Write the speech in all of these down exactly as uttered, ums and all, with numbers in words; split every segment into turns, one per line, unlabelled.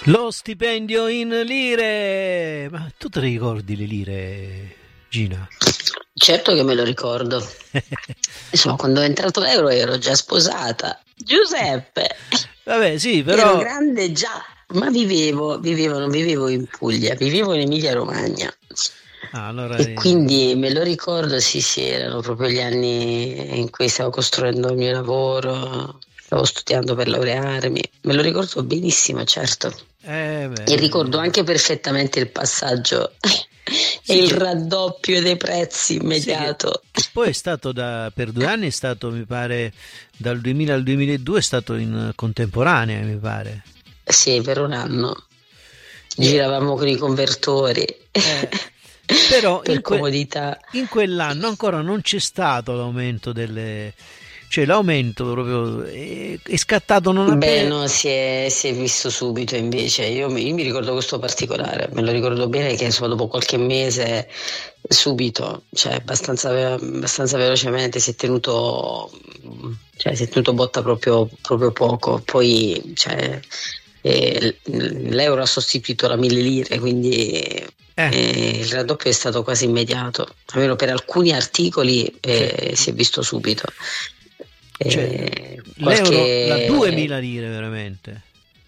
Lo stipendio in lire. Ma tu te le ricordi le lire, Gina?
Certo che me lo ricordo. Insomma, quando è entrato l'euro ero già sposata. Giuseppe.
Vabbè, sì, però
ero grande già, ma vivevo, vivevo, non vivevo in Puglia, vivevo in Emilia Romagna.
Ah, allora
E
eh,
quindi me lo ricordo, sì, sì, erano proprio gli anni in cui stavo costruendo il mio lavoro, stavo studiando per laurearmi. Me lo ricordo benissimo, certo.
eh, beh,
E ricordo anche perfettamente il passaggio
sì,
e il
che-
raddoppio dei prezzi
sì, che,
immediato.
che poi è stato da, per due anni è stato, mi pare, dal duemila al duemiladue è stato in contemporanea, mi pare.
Sì, per un anno.
E-
Giravamo con i convertori
eh, però
per
in, que-
comodità.
in quell'anno ancora non c'è stato l'aumento delle, cioè l'aumento proprio è, è scattato non
Beh,
appena.
no, si è, si è visto subito invece. Io mi, io mi ricordo questo particolare, me lo ricordo bene che insomma, dopo qualche mese, subito, cioè abbastanza, abbastanza velocemente, si è tenuto, cioè, si è tenuto botta proprio, proprio poco. Poi cioè, eh, l'euro ha sostituito la mille lire, quindi
Eh,
eh, il raddoppio è stato quasi immediato, almeno per alcuni articoli
cioè,
eh, si è visto subito.
cioè,
Eh,
l'euro da
qualche
duemila lire veramente.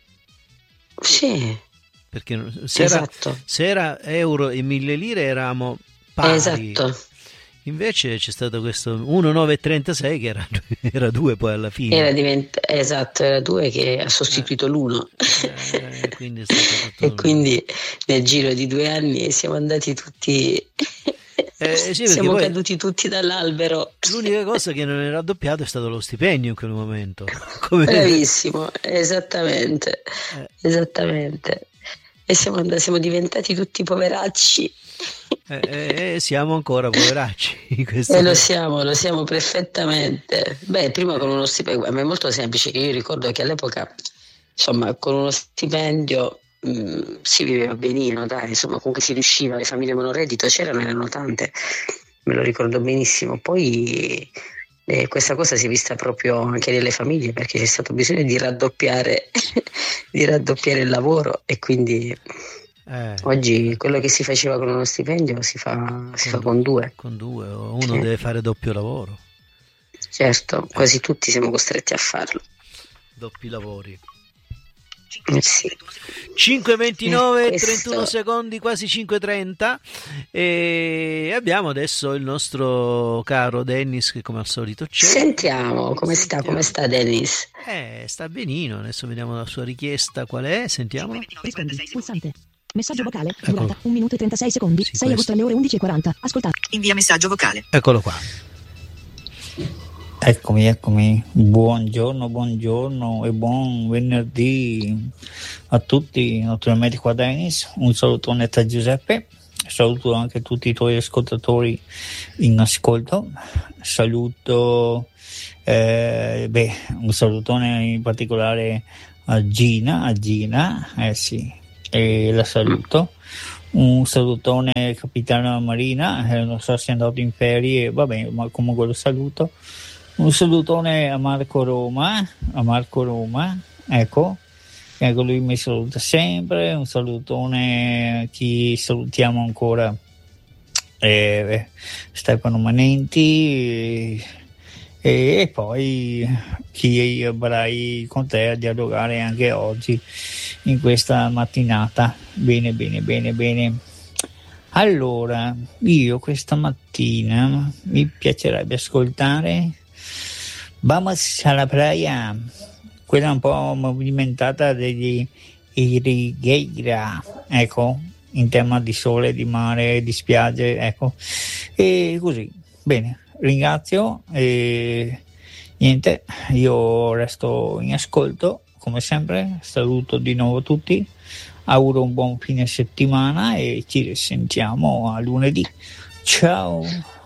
Sì,
Perché se era,
esatto,
se era euro e mille lire eravamo pari.
esatto.
Invece c'è stato questo uno virgola novecentotrentasei che era, era due poi alla
Era
fine.
divent- esatto, era due che ha
Eh,
sostituito l'uno.
eh, quindi è stato tutto
E
un...
quindi nel giro di due anni siamo andati tutti,
Eh, sì, perché
siamo
poi
caduti tutti dall'albero.
l'unica cosa che non era raddoppiato è stato lo stipendio in quel momento. Come...
Bravissimo, esattamente,
eh,
esattamente. E siamo, andati, siamo diventati tutti poveracci.
eh, eh, siamo ancora poveracci. Questo
E lo
è...
siamo, lo siamo perfettamente. Beh, prima con uno stipendio, ma è molto semplice. Io ricordo che all'epoca, insomma, con uno stipendio mh, si viveva benino, dai, insomma, comunque si riusciva, le famiglie monoreddito c'erano, erano tante, me lo ricordo benissimo. Poi eh, questa cosa si è vista proprio anche nelle famiglie, perché c'è stato bisogno di raddoppiare, di raddoppiare il lavoro e quindi
Eh,
oggi quello che si faceva con uno stipendio si fa, si
con,
fa
du-
con due.
con due, o uno
Sì.
deve fare doppio lavoro.
Certo,
Eh,
quasi tutti siamo costretti a farlo.
doppi lavori.
Eh sì.
cinque e ventinove,
Eh,
trentuno
questo...
secondi, quasi cinque e trenta. E abbiamo adesso il nostro caro Dennis che come al solito c'è.
Sentiamo come sta,
Sentiamo.
come sta Dennis?
Eh, sta benino. Adesso vediamo la sua richiesta qual è. Sentiamola.
Rispondi, pulsante. Messaggio vocale,
Eccolo.
durata un minuto e trentasei secondi,
Sì,
sei agosto
questo.
alle ore undici e quaranta. Ascoltate.
Invia messaggio vocale.
Eccolo qua.
Eccomi, eccomi. Buongiorno, buongiorno e buon venerdì a tutti. Naturalmente qua Dennis, un salutone da Giuseppe, saluto anche tutti i tuoi ascoltatori in ascolto. Saluto, eh, beh, un salutone in particolare a Gina, a Gina, eh sì, e la saluto. Un salutone al capitano Marina, eh, non so se è andato in ferie, vabbè, ma comunque lo saluto. Un salutone a Marco Roma, a Marco Roma, ecco, ecco lui mi saluta sempre, un salutone a chi salutiamo ancora, eh, Stefano Manenti, e, e poi chi avrai con te a dialogare anche oggi in questa mattinata. Bene, bene, bene, bene. Allora, io questa mattina mi piacerebbe ascoltare Vamos a la playa, quella un po' movimentata degli Irrigheira, ecco, in tema di sole, di mare, di spiagge, ecco, e così, bene, ringrazio e niente, io resto in ascolto, come sempre, saluto di nuovo tutti, auguro un buon fine settimana e ci risentiamo a lunedì, ciao!